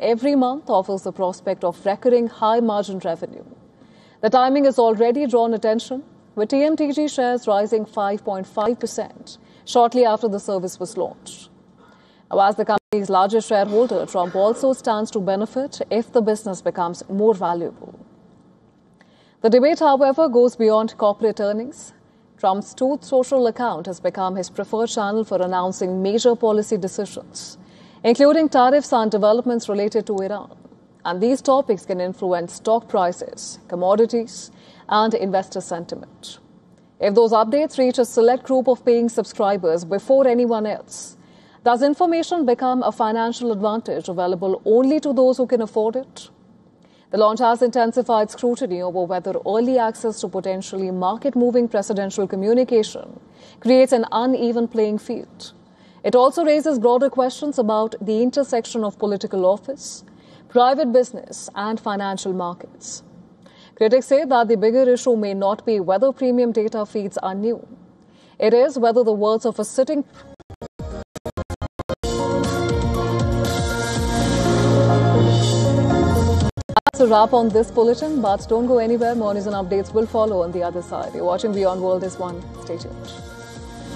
every month offers the prospect of recurring high-margin revenue. The timing has already drawn attention, with TMTG shares rising 5.5% shortly after the service was launched. Now, as the company's largest shareholder, Trump also stands to benefit if the business becomes more valuable. The debate, however, goes beyond corporate earnings. Trump's Truth Social account has become his preferred channel for announcing major policy decisions, including tariffs and developments related to Iran. And these topics can influence stock prices, commodities, and investor sentiment. If those updates reach a select group of paying subscribers before anyone else, does information become a financial advantage available only to those who can afford it? The launch has intensified scrutiny over whether early access to potentially market-moving presidential communication creates an uneven playing field. It also raises broader questions about the intersection of political office, private business, and financial markets. Critics say that the bigger issue may not be whether premium data feeds are new. It is whether the words of a sitting That's a wrap on this bulletin, but don't go anywhere. More news and updates will follow on the other side. You're watching Beyond World is One. Stay tuned.